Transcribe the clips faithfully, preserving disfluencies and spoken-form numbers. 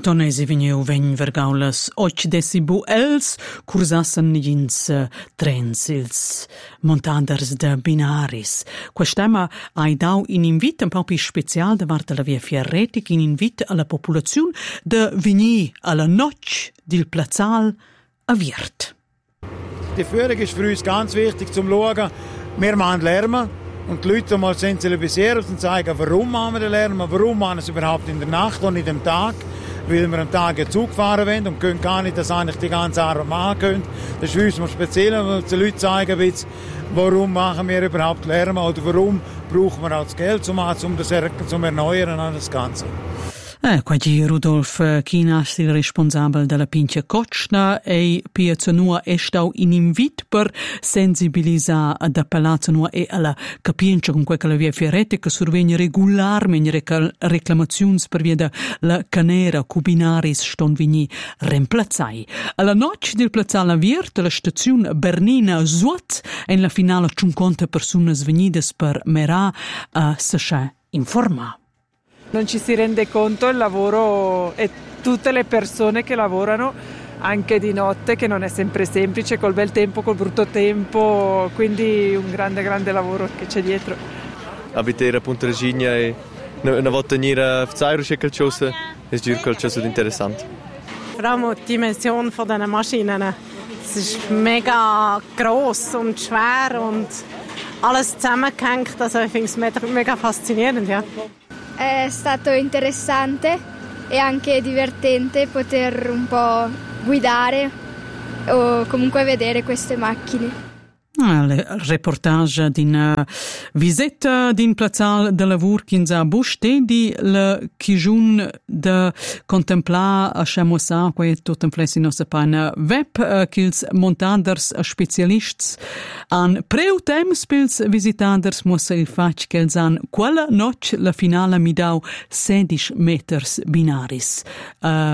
Tonesi vegniu vegn vergaulas och decibu els cursassen ins uh, trens ils montaders de binaris. Quest'ema hai dau in invit un po' più special da parte la via Fierretic in invit alla popolazione de venir alla noc dil Platzal a Wirt. Die Führung ist für uns ganz wichtig zum Schauen. Wir machen Lärm und die Leute mal sensibilisieren und zeigen, warum machen wir den Lärm, warum machen wir es überhaupt in der Nacht und nicht am Tag. Weil wir am Tag einen Zug fahren wollen und können gar nicht, dass eigentlich die ganze Arbeit machen können. Das ist für uns mal speziell, wenn wir den Leuten zeigen, warum machen wir überhaupt Lärm oder warum brauchen wir auch das Geld zum, um das zum Erneuern und das Ganze. Eh, quasi Rudolf Chinas, il responsabile della Pincha Cochna, e Piazza Nua è stato in invito per sensibilizzare da Palazzo Nua e alla capienza con quella via Fierretic che survegna regolarmente reclamazioni per via della canera cubinaris ston vigni reemplazzai. Alla noce del Plazzale Wirt, la stazione Bernina Zuot, e in la finale cinquanta persone venite per Merà a Sasha informa. Non ci si rende conto il lavoro e tutte le persone che lavorano anche di notte, che non è sempre semplice, col bel tempo, col brutto tempo, quindi un grande grande lavoro che c'è dietro. Abitare a Punta Regina e una volta venire a Zairo c'è qualcosa, è già qualcosa di interessante. Vor allem die Dimension von diesen Maschinen. Es ist mega gross und schwer und alles zusammengehängt, also ich finde es mega, mega faszinierend, ja. È stato interessante e anche divertente poter un po' guidare o comunque vedere queste macchine. Il reportage d'una visita din Plazzal de lavur quinza buste di la chigiun de contemplar a chamosa que tot en flessi nostra pana web kils montaders specialists an preu temps pils visitaders mussa il fac kels an quella noc la finala mi dau sedici meters binaris. Uh,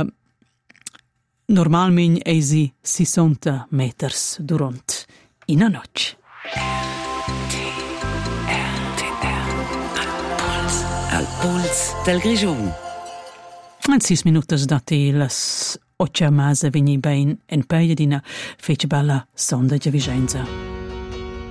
normalment eisi sessanta meters durant in a noce. Al puls del Grigiun. In sis minutas dati las occia masa veni bein en paia dina fece bella sonda de Vicenza.